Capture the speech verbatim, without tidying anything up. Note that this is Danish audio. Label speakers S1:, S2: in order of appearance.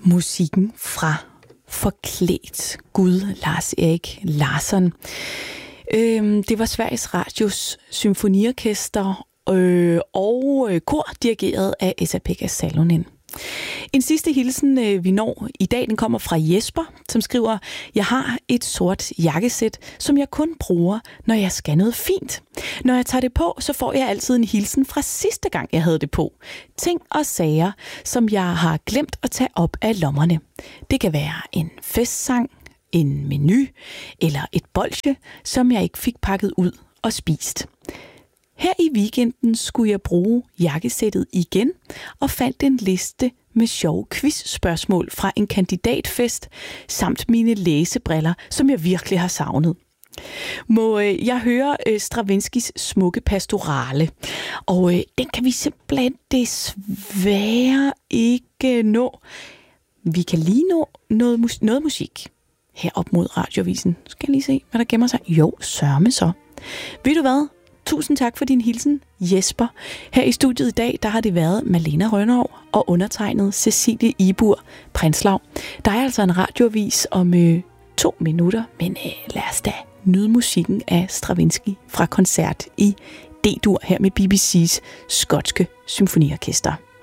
S1: Musikken fra Forklædt Gud, Lars Erik Larsson. Øhm, det var Sveriges Radios symfoniorkester øh, og øh, kor, dirigeret af Esa-Pekka Salonen. En sidste hilsen, øh, vi når i dag, den kommer fra Jesper, som skriver: Jeg har et sort jakkesæt, som jeg kun bruger, når jeg skal noget fint. Når jeg tager det på, så får jeg altid en hilsen fra sidste gang, jeg havde det på. Ting og sager, som jeg har glemt at tage op af lommerne. Det kan være en festsang, en menu eller et bolsje, som jeg ikke fik pakket ud og spist. Her i weekenden skulle jeg bruge jakkesættet igen og fandt en liste med sjove quiz-spørgsmål fra en kandidatfest samt mine læsebriller, som jeg virkelig har savnet. Må øh, jeg høre øh, Stravinskys smukke pastorale, og øh, den kan vi simpelthen desværre ikke nå. Vi kan lige nå noget, mus- noget musik her op mod Radiovisen. Skal jeg lige se, hvad der gemmer sig? Jo, sørme så. Ved du hvad? Tusind tak for din hilsen, Jesper. Her i studiet i dag, der har det været Malena Rønnow og undertegnet Cecilie Ibur Prinslav. Der er altså en radioavis om øh, to minutter, men øh, lad os da nyde musikken af Stravinsky fra koncert i D-dur her med B B C's skotske symfoniorkester.